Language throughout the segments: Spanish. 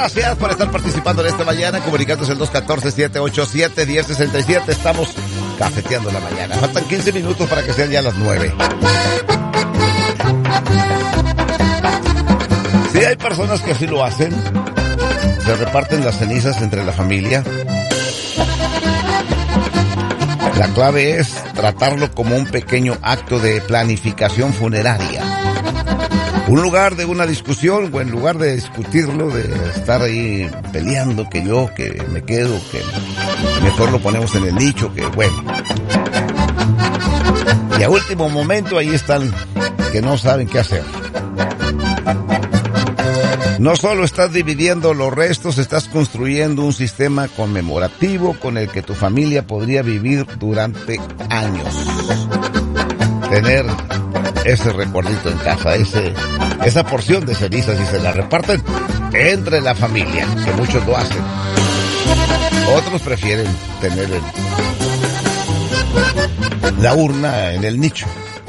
gracias por estar participando en esta mañana, comunicándose el 214-787-1067. Estamos cafeteando la mañana. Faltan 15 minutos para que sean ya las 9. Sí, hay personas que así lo hacen. Se reparten las cenizas entre la familia. La clave es tratarlo como un pequeño acto de planificación funeraria. Un lugar de una discusión, o en lugar de discutirlo, de estar ahí peleando, que yo, que me quedo, que mejor lo ponemos en el nicho, que bueno. Y a último momento ahí están, que no saben qué hacer. No solo estás dividiendo los restos, estás construyendo un sistema conmemorativo con el que tu familia podría vivir durante años. Tener ese recuerdito en casa, esa porción de cenizas, y se la reparten entre la familia, que muchos lo hacen. Otros prefieren tener la urna en el nicho.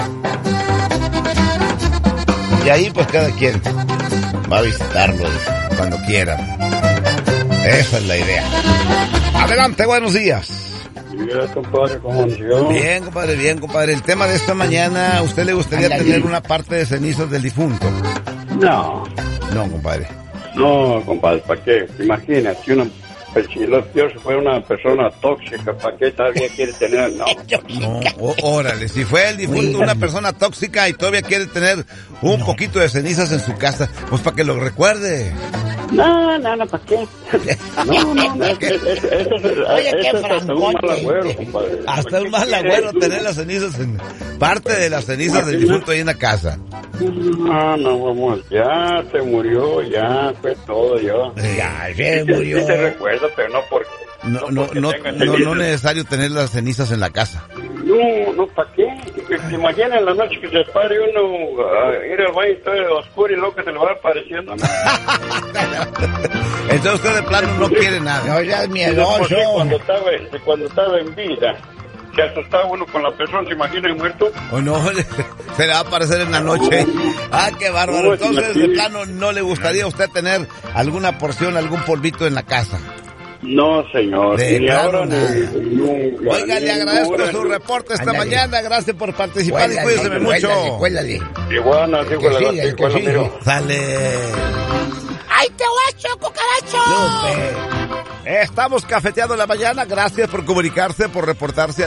Y ahí pues cada quien va a visitarlo cuando quieran. Esa es la idea. Adelante, buenos días. Bien, compadre, ¿cómo andió? Bien, compadre. El tema de esta mañana, ¿a usted le gustaría tener una parte de cenizas del difunto? No. No, compadre. No, compadre, ¿para qué? Imagínate, si lo peor fue una persona tóxica, ¿para qué todavía quiere tener? No, órale, si fue el difunto una persona tóxica y todavía quiere tener un poquito de cenizas en su casa, pues para que lo recuerde. No, ¿para qué? No, eso es hasta un mal agüero, compadre. Hasta un mal agüero tener las cenizas parte de las cenizas del difunto ahí en la casa. No, vamos, ya se murió, ya fue todo, Ya se murió. Sí te recuerdo, pero no porque... No necesario tener las cenizas en la casa. No, ¿para qué? ¿Se imagina en la noche que se pare uno ir al baño todo oscuro y luego que se le va apareciendo? Entonces usted de plano no quiere nada. No, ya es miedoso. Cuando estaba en vida, se asustaba uno con la persona, ¿se imagina el muerto? O no, se le va a aparecer en la noche. Qué bárbaro. Entonces de plano no le gustaría a usted tener alguna porción, algún polvito en la casa. No, señor. Oiga, le agradezco su reporte esta mañana. Gracias por participar y cuídese mucho. Cuélale. Igual, así fue la Sale. ¡Ay, te guacho, cucaracho! Estamos cafeteando la mañana. Gracias por comunicarse, por reportarse al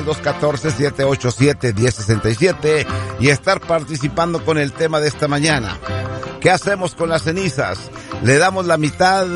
214-787-1067 y estar participando con el tema de esta mañana. ¿Qué hacemos con las cenizas? ¿Le damos la mitad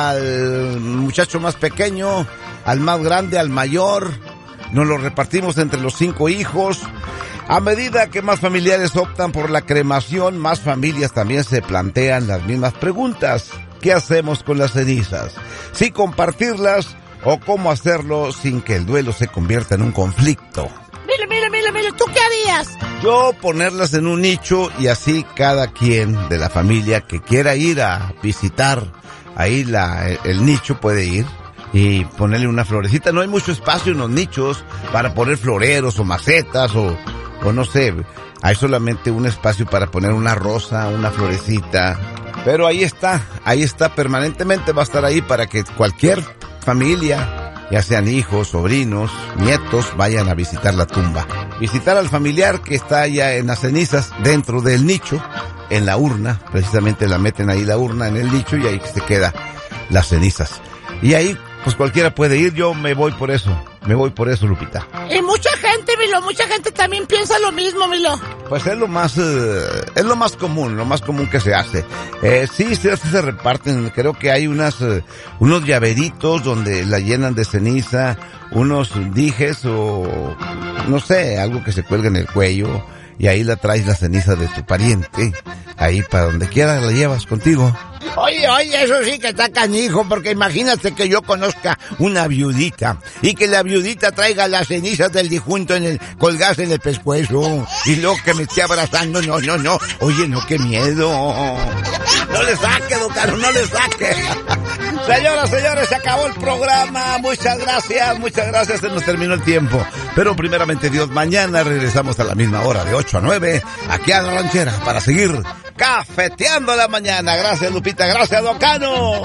al muchacho más pequeño, al más grande, al mayor? ¿Nos lo repartimos entre los 5 hijos? A medida que más familiares optan por la cremación, más familias también se plantean las mismas preguntas. ¿Qué hacemos con las cenizas? ¿Sí compartirlas o cómo hacerlo sin que el duelo se convierta en un conflicto? Mira, ¿tú qué harías? Yo ponerlas en un nicho y así cada quien de la familia que quiera ir a visitar ahí el nicho puede ir y ponerle una florecita. No hay mucho espacio en los nichos para poner floreros o macetas o no sé. Hay solamente un espacio para poner una rosa, una florecita. Pero ahí está permanentemente, va a estar ahí para que cualquier familia, ya sean hijos, sobrinos, nietos, vayan a visitar la tumba. Visitar al familiar que está allá en las cenizas, dentro del nicho, en la urna. Precisamente la meten ahí la urna en el nicho y ahí se queda las cenizas. Y ahí, pues cualquiera puede ir. Yo me voy por eso, Lupita. Y mucha gente, Milo, también piensa lo mismo, Milo. Pues es lo más común que se hace. Sí, se reparten. Creo que hay unos llaveritos donde la llenan de ceniza, unos dijes o no sé, algo que se cuelga en el cuello y ahí la traes la ceniza de tu pariente. Ahí para donde quiera la llevas contigo. Oye, eso sí que está canijo, porque imagínate que yo conozca una viudita y que la viudita traiga las cenizas del difunto colgarse en el pescuezo y luego que me esté abrazando. No. Oye, no, qué miedo. No le saque, don Carlos, no le saque. Señoras, señores, se acabó el programa. Muchas gracias, se nos terminó el tiempo. Pero primeramente Dios, mañana regresamos a la misma hora, de 8 a 9, aquí a La Ranchera, para seguir cafeteando la mañana. Gracias, Lupita, gracias, Don Cano.